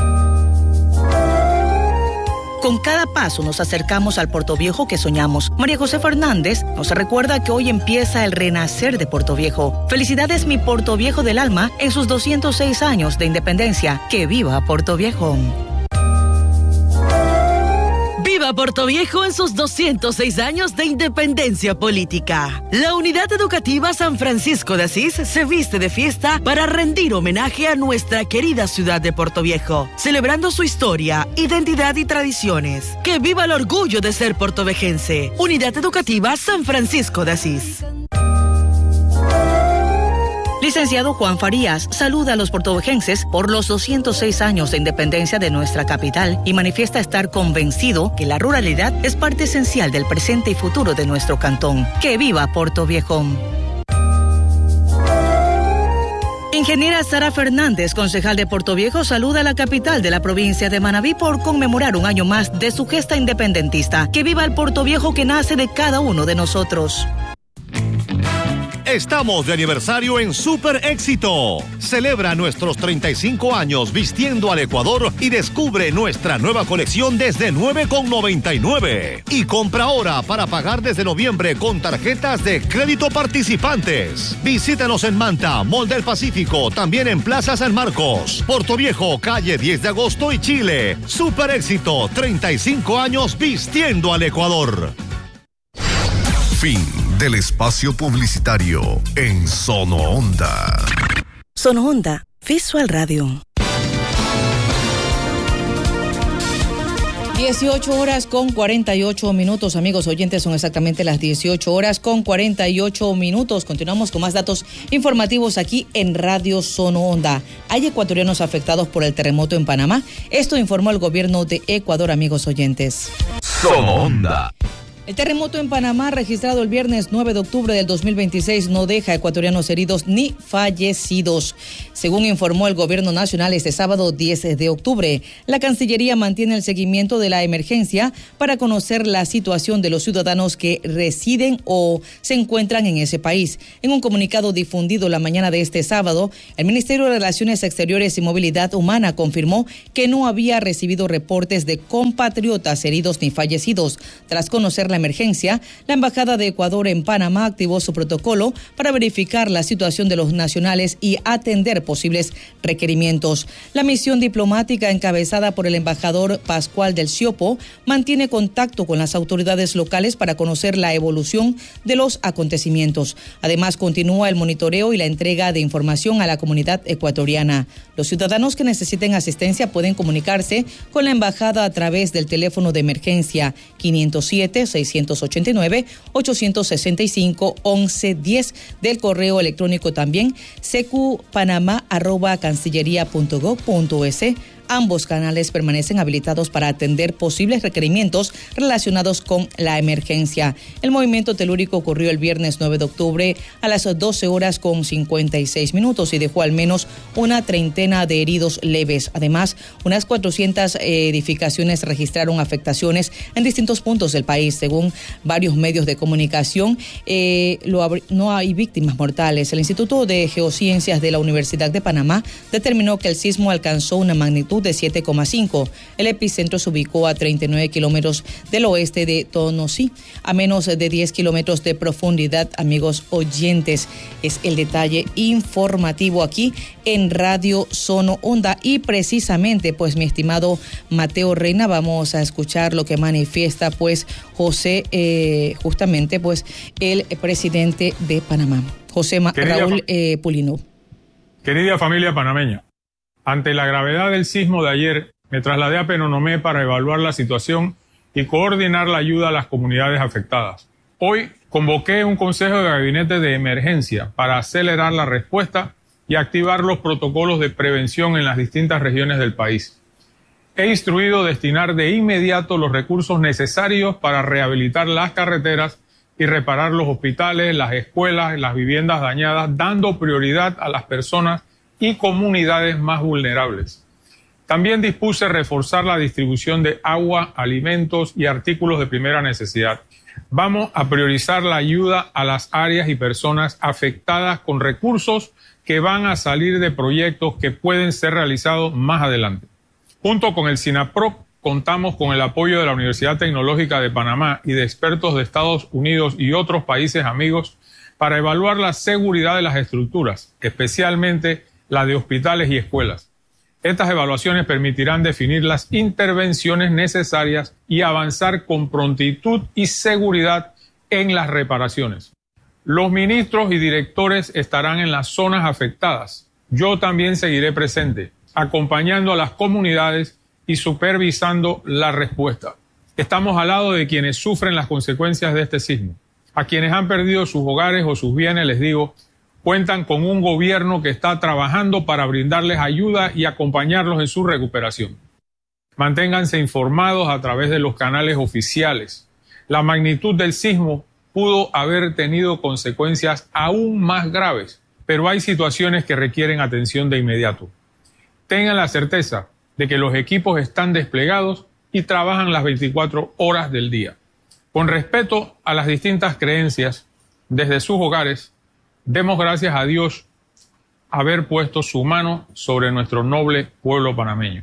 Con cada paso nos acercamos al Puerto Viejo que soñamos. María José Fernández nos recuerda que hoy empieza el renacer de Puerto Viejo. Felicidades, mi Puerto Viejo del alma, en sus doscientos seis años de independencia. ¡Que viva Puerto Viejo! ¡Viva Puerto Viejo en sus doscientos seis años de independencia política! La Unidad Educativa San Francisco de Asís se viste de fiesta para rendir homenaje a nuestra querida ciudad de Puerto Viejo, celebrando su historia, identidad y tradiciones. ¡Que viva el orgullo de ser puertovejense! Unidad Educativa San Francisco de Asís. Licenciado Juan Farías saluda a los puertovejenses por los doscientos seis años de independencia de nuestra capital y manifiesta estar convencido que la ruralidad es parte esencial del presente y futuro de nuestro cantón. ¡Que viva Puerto Viejo! Ingeniera Sara Fernández, concejal de Puerto Viejo, saluda a la capital de la provincia de Manabí por conmemorar un año más de su gesta independentista. ¡Que viva el Puerto Viejo que nace de cada uno de nosotros! Estamos de aniversario en Super Éxito. Celebra nuestros treinta y cinco años vistiendo al Ecuador y descubre nuestra nueva colección desde nueve con noventa y nueve. Y compra ahora para pagar desde noviembre con tarjetas de crédito participantes. Visítanos en Manta, Mall del Pacífico, también en Plaza San Marcos, Portoviejo, calle diez de agosto y Chile. Super Éxito, treinta y cinco años vistiendo al Ecuador. Fin del espacio publicitario en Sono Onda. Sono Onda, Visual Radio. dieciocho horas con cuarenta y ocho minutos, amigos oyentes, son exactamente las dieciocho horas con cuarenta y ocho minutos. Continuamos con más datos informativos aquí en Radio Sono Onda. Hay ecuatorianos afectados por el terremoto en Panamá. Esto informó el gobierno de Ecuador, amigos oyentes. Sono Onda. El terremoto en Panamá, registrado el viernes nueve de octubre del dos mil veintiséis, no deja ecuatorianos heridos ni fallecidos. Según informó el gobierno nacional este sábado diez de octubre, la Cancillería mantiene el seguimiento de la emergencia para conocer la situación de los ciudadanos que residen o se encuentran en ese país. En un comunicado difundido la mañana de este sábado, el Ministerio de Relaciones Exteriores y Movilidad Humana confirmó que no había recibido reportes de compatriotas heridos ni fallecidos. Tras conocer la emergencia, la Embajada de Ecuador en Panamá activó su protocolo para verificar la situación de los nacionales y atender posibles requerimientos. La misión diplomática encabezada por el embajador Pascual del Siopo mantiene contacto con las autoridades locales para conocer la evolución de los acontecimientos. Además, continúa el monitoreo y la entrega de información a la comunidad ecuatoriana. Los ciudadanos que necesiten asistencia pueden comunicarse con la embajada a través del teléfono de emergencia quinientos siete, seiscientos ochenta y nueve, ochocientos sesenta y cinco, once diez, del correo electrónico también secupanamá arroba cancillería punto gob punto es. Ambos canales permanecen habilitados para atender posibles requerimientos relacionados con la emergencia. El movimiento telúrico ocurrió el viernes nueve de octubre a las doce horas con cincuenta y seis minutos y dejó al menos una treintena de heridos leves. Además, unas cuatrocientas edificaciones registraron afectaciones en distintos puntos del país. Según varios medios de comunicación, eh, lo, no hay víctimas mortales. El Instituto de Geociencias de la Universidad de Panamá determinó que el sismo alcanzó una magnitud de siete coma cinco. El epicentro se ubicó a treinta y nueve kilómetros del oeste de Tonosí, a menos de diez kilómetros de profundidad, amigos oyentes. Es el detalle informativo aquí en Radio Sono Onda. Y precisamente, pues, mi estimado Mateo Reina, vamos a escuchar lo que manifiesta, pues, José, eh, justamente, pues, el presidente de Panamá, José Ma- Raúl eh, Pulino. Querida familia panameña, ante la gravedad del sismo de ayer, me trasladé a Penonomé para evaluar la situación y coordinar la ayuda a las comunidades afectadas. Hoy convoqué un consejo de gabinete de emergencia para acelerar la respuesta y activar los protocolos de prevención en las distintas regiones del país. He instruido destinar de inmediato los recursos necesarios para rehabilitar las carreteras y reparar los hospitales, las escuelas y las viviendas dañadas, dando prioridad a las personas y comunidades más vulnerables. También dispuse reforzar la distribución de agua, alimentos y artículos de primera necesidad. Vamos a priorizar la ayuda a las áreas y personas afectadas con recursos que van a salir de proyectos que pueden ser realizados más adelante. Junto con el SINAPROC, contamos con el apoyo de la Universidad Tecnológica de Panamá y de expertos de Estados Unidos y otros países amigos para evaluar la seguridad de las estructuras, especialmente la de hospitales y escuelas. Estas evaluaciones permitirán definir las intervenciones necesarias y avanzar con prontitud y seguridad en las reparaciones. Los ministros y directores estarán en las zonas afectadas. Yo también seguiré presente, acompañando a las comunidades y supervisando la respuesta. Estamos al lado de quienes sufren las consecuencias de este sismo. A quienes han perdido sus hogares o sus bienes les digo, cuentan con un gobierno que está trabajando para brindarles ayuda y acompañarlos en su recuperación. Manténganse informados a través de los canales oficiales. La magnitud del sismo pudo haber tenido consecuencias aún más graves, pero hay situaciones que requieren atención de inmediato. Tengan la certeza de que los equipos están desplegados y trabajan las veinticuatro horas del día. Con respeto a las distintas creencias, desde sus hogares, Demos gracias a Dios haber puesto su mano sobre nuestro noble pueblo panameño.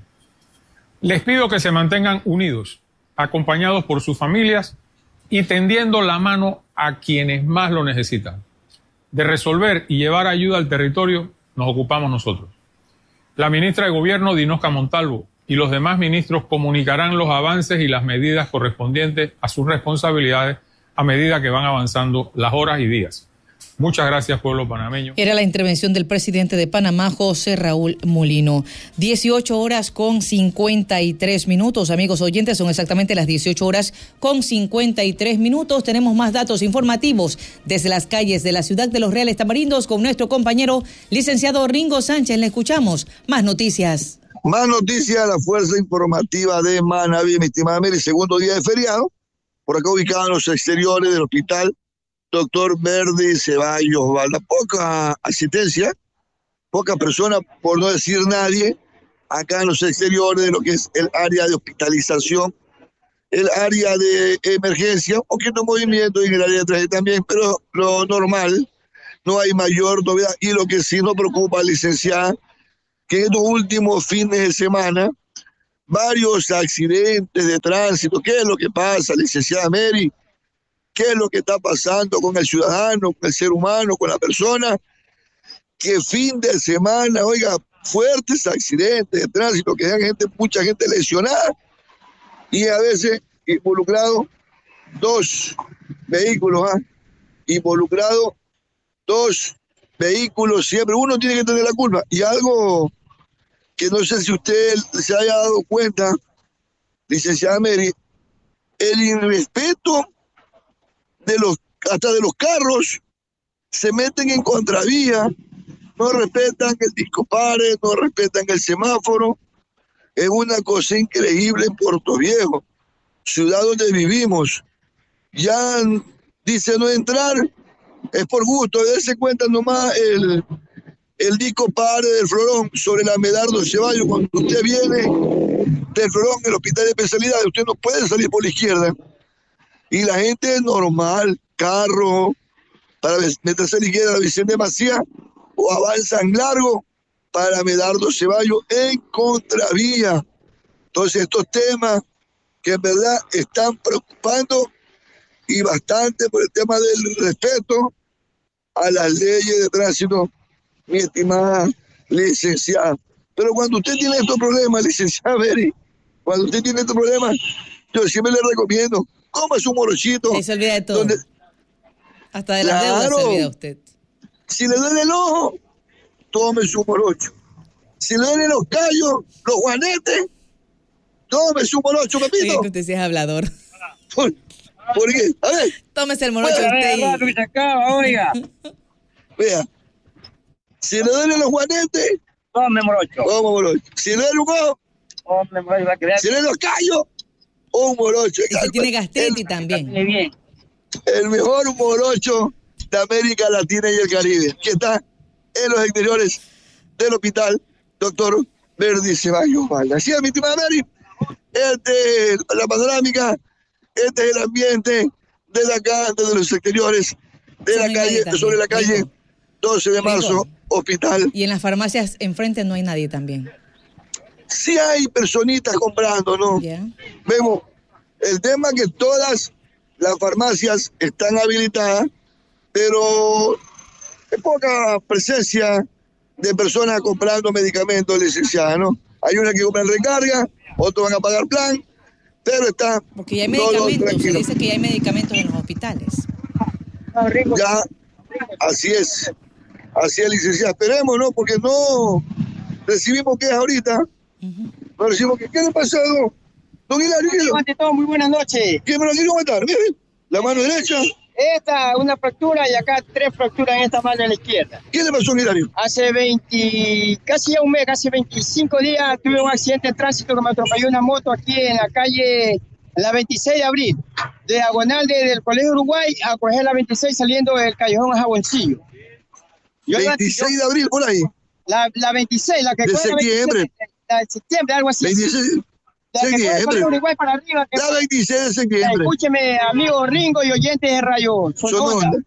Les pido que se mantengan unidos, acompañados por sus familias y tendiendo la mano a quienes más lo necesitan. De resolver y llevar ayuda al territorio nos ocupamos nosotros. La ministra de Gobierno, Dinosca Montalvo, y los demás ministros comunicarán los avances y las medidas correspondientes a sus responsabilidades a medida que van avanzando las horas y días. Muchas gracias, pueblo panameño. Era la intervención del presidente de Panamá, José Raúl Mulino. dieciocho horas con cincuenta y tres minutos. Amigos oyentes, son exactamente las dieciocho horas con cincuenta y tres minutos. Tenemos más datos informativos desde las calles de la ciudad de Los Reales Tamarindos con nuestro compañero licenciado Ringo Sánchez. Le escuchamos. Más noticias. Más noticias, la fuerza informativa de Manaví, mi estimada Mary, segundo día de feriado. Por acá ubicado en los exteriores del hospital Doctor Verdi Ceballos Valda. Poca asistencia, poca persona, por no decir nadie, acá en los exteriores de lo que es el área de hospitalización, el área de emergencia, un poquito movimiento en el área de traje también, pero lo normal, no hay mayor novedad. Y lo que sí nos preocupa, licenciada, que en estos últimos fines de semana, varios accidentes de tránsito. ¿Qué es lo que pasa, licenciada Mary? ¿Qué es lo que está pasando con el ciudadano, con el ser humano, con la persona? Que fin de semana, oiga, fuertes accidentes de tránsito, que dejan gente, mucha gente lesionada y a veces involucrado dos vehículos, ¿ah? Involucrado dos vehículos, siempre uno tiene que tener la culpa. Y algo que no sé si usted se haya dado cuenta, licenciada Mary, el irrespeto de los, hasta de los carros, se meten en contravía, no respetan el discopare, no respetan el semáforo. Es una cosa increíble en Puerto Viejo, ciudad donde vivimos. Ya dice no entrar, es por gusto, dése cuenta nomás el, el discopare del Florón sobre la Medardo Ceballos. Cuando usted viene del Florón, el hospital de especialidades, usted no puede salir por la izquierda. Y la gente es normal, carro, para meterse a la izquierda, la Vicente Macías, o avanzan largo para Medardo Ceballos en contravía. Entonces estos temas que en verdad están preocupando y bastante por el tema del respeto a las leyes de tránsito, mi estimada licenciada. Pero cuando usted tiene estos problemas, licenciada Mary, cuando usted tiene estos problemas, yo siempre le recomiendo, coma su morochito. Y se olvida de todo. Donde... Hasta de las claro, deudas se olvida usted. Si le duele el ojo, tome su morocho. Si le duelen los callos, los juanetes, tome su morocho, Pepito. Oiga, que usted sí es hablador. ¿Por, ¿por qué? A ver. Tómese el morocho usted. Ver, y... se acaba, oiga. Vea. Si le duelen los juanetes, tome morocho. Tome morocho. Si le duele un ojo, tome morocho. Va a crear... Si le duelen los callos, un morocho. Y si tiene gastritis también. Bien. El mejor morocho de América Latina y el Caribe, que está en los exteriores del hospital Doctor Verdi Ceballos Valda. Así es, mi estimada Mary, este es la panorámica, este es el ambiente desde acá, desde los exteriores de la calle, sobre la calle doce de marzo, hospital. Y en las farmacias enfrente no hay nadie también. Sí hay personitas comprando, ¿no? Yeah. Vemos el tema que todas las farmacias están habilitadas, pero hay poca presencia de personas comprando medicamentos, licenciada, ¿no? Hay una que compran recarga, otros van a pagar plan, pero está porque ya hay medicamentos, se dice que ya hay medicamentos en los hospitales. Ya, así es, así es, licenciada. Esperemos, ¿no? Porque no recibimos quejas ahorita, uh-huh. no recibimos que, ¿qué le pasó, don, don Hilario? Ante todo, muy buenas noches. ¿Quién me lo quiere comentar? Miren, la mano derecha. Esta, una fractura y acá tres fracturas en esta mano en la izquierda. ¿Qué le pasó, Hilario? Hace veinte, casi un mes, casi veinticinco días, tuve un accidente de tránsito que me atropelló una moto aquí en la calle, la veintiséis de abril, de diagonal desde el Colegio Uruguay a coger la veintiséis saliendo del Callejón Jaboncillo. Yo veintiséis de abril, por ahí. La, la veintiséis, la que de septiembre. La de septiembre, algo así. veintiséis. Septiembre. Uruguay para arriba, que la veintiséis de septiembre. Escúcheme, amigo Ringo y oyentes de Radio Sonora.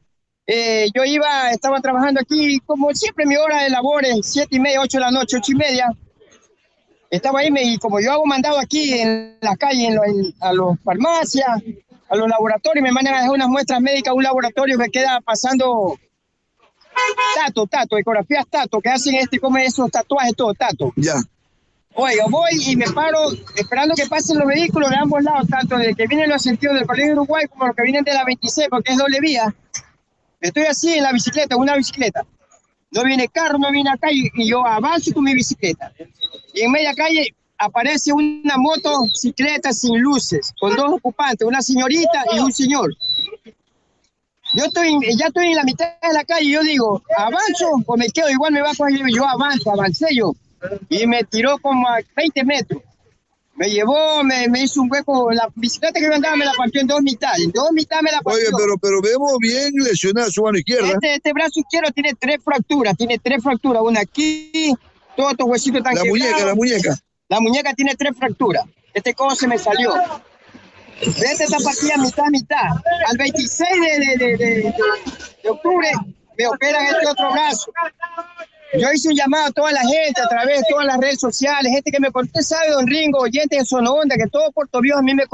Eh, yo iba, estaba trabajando aquí, como siempre mi hora de labores, siete y media, ocho de la noche, ocho y media. Estaba ahí, me, y como yo hago mandado aquí en la calle, en lo, en, a las farmacias, a los laboratorios, me mandan a dejar unas muestras médicas a un laboratorio que queda pasando tato, tato, ecografías tato, que hacen este, como esos tatuajes, todo tato. Ya. Oiga, voy y me paro esperando que pasen los vehículos de ambos lados, tanto de que vienen los sentidos del Colegio Uruguay como los que vienen de la veintiséis, porque es doble vía. Estoy así en la bicicleta, una bicicleta. No viene carro, no viene acá y, y yo avanzo con mi bicicleta. Y en media calle aparece una motocicleta sin luces, con dos ocupantes, una señorita y un señor. Yo estoy, ya estoy en la mitad de la calle y yo digo, ¿avanzo o me quedo? Igual me va a coger. Yo avanzo, avancé yo. Y me tiró como a veinte metros. Me llevó, me, me hizo un hueco. La bicicleta que yo andaba me la partió en dos mitades. En dos mitades me la partió. Oye, pero, pero vemos bien lesionada su mano izquierda. Este, este brazo izquierdo tiene tres fracturas. Tiene tres fracturas. Una aquí, todos estos huesitos están La quebrados. muñeca, la muñeca. La muñeca tiene tres fracturas. Este codo se me salió. Esta esta partida mitad, mitad. Al veintiséis de, de, de, de, de octubre me operan este otro brazo. Yo hice un llamado a toda la gente a través de todas las redes sociales, gente que me conoce, sabe, don Ringo, oyentes de Sono Onda, que todo Puerto Viejo a mí me